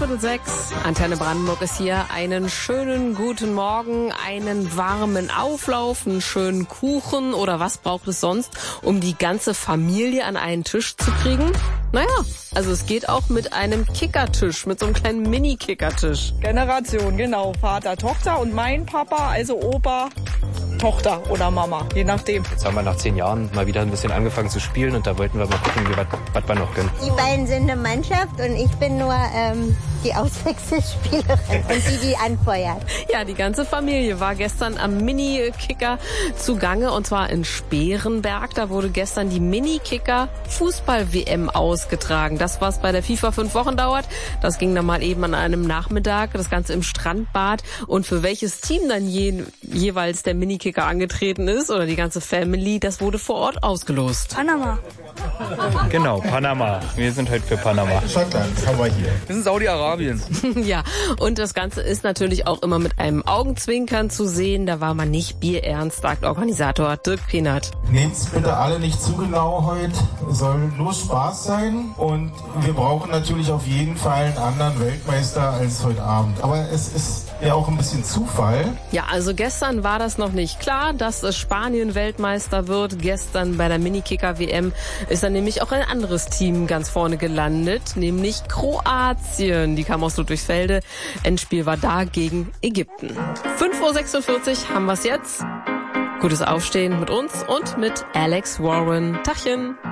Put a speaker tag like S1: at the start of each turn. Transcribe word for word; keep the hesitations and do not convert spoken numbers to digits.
S1: Viertel sechs, Antenne Brandenburg ist hier. Einen schönen guten Morgen, einen warmen Auflauf, einen schönen Kuchen oder was braucht es sonst, um die ganze Familie an einen Tisch zu kriegen? Naja, also es geht auch mit einem Kickertisch, mit so einem kleinen Mini-Kickertisch.
S2: Generation, genau. Vater, Tochter und mein Papa, also Opa, Tochter oder Mama, je nachdem.
S3: Jetzt haben wir nach zehn Jahren mal wieder ein bisschen angefangen zu spielen und da wollten wir mal gucken, wie was, was wir noch können.
S4: Die beiden sind eine Mannschaft und ich bin nur ähm, die Auswechselspielerin und die, die anfeuert.
S1: Ja, die ganze Familie war gestern am Mini-Kicker zugange und zwar in Sperenberg. Da wurde gestern die Mini-Kicker-Fußball-W M ausgetragen. Das, was bei der FIFA fünf Wochen dauert, das ging dann mal eben an einem Nachmittag, das Ganze im Strandbad. Und für welches Team dann je, jeweils der Mini-Kicker angetreten ist oder die ganze Family, das wurde vor Ort ausgelost.
S5: Panama.
S3: Genau, Panama. Wir sind heute für Panama.
S6: Schottland, haben wir hier.
S7: Wir sind Saudi-Arabien.
S1: Ja, und das Ganze ist natürlich auch immer mit einem Augenzwinkern zu sehen. Da war man nicht bierernst, sagt Organisator Dirk Pienert.
S6: Nehmt's bitte alle nicht zu genau heute. Es soll nur Spaß sein und wir brauchen natürlich auf jeden Fall einen anderen Weltmeister als heute Abend. Aber es ist ja auch ein bisschen Zufall.
S1: Ja, also gestern war das noch nicht klar, dass Spanien Weltmeister wird. Gestern bei der Mini-Kicker-W M ist dann nämlich auch ein anderes Team ganz vorne gelandet, nämlich Kroatien. Die kam aus Ludwigsfelde. Endspiel war da gegen Ägypten. fünf Uhr sechsundvierzig haben wir es jetzt. Gutes Aufstehen mit uns und mit Alex Warren. Tachchen.